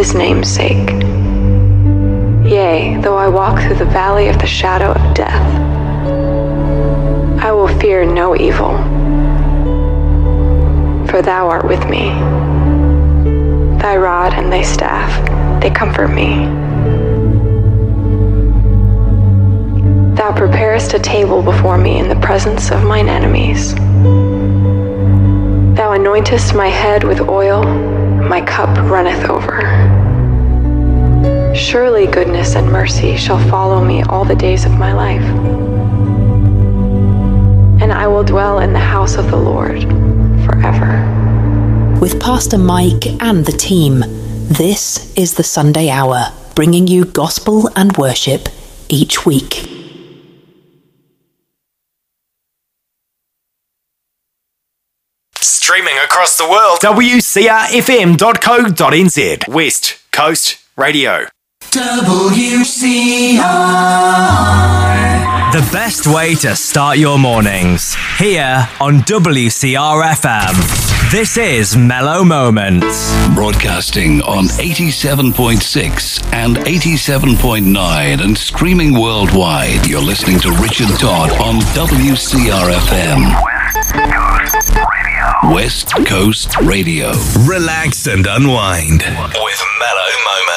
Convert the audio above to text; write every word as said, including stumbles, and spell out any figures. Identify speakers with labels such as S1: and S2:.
S1: his name's sake. Yea, though I walk through the valley of the shadow of death, I will fear no evil, for thou art with me. Thy rod and thy staff, they comfort me. Thou preparest a table before me in the presence of mine enemies. Thou anointest my head with oil, my cup runneth over. Surely goodness and mercy shall follow me all the days of my life, and I will dwell in the house of the Lord forever.
S2: With Pastor Mike and the team, this is the Sunday Hour, bringing you gospel and worship each week.
S3: Streaming across the world, W C R F M dot co dot n z. West Coast Radio.
S4: W C R.
S3: The best way to start your mornings. Here on W C R F M. This is Mellow Moments.
S5: Broadcasting on eighty-seven point six and eighty-seven point nine and streaming worldwide. You're listening to Richard Todd on W C R F M. West Coast Radio.
S3: Relax and unwind with Mellow Moments.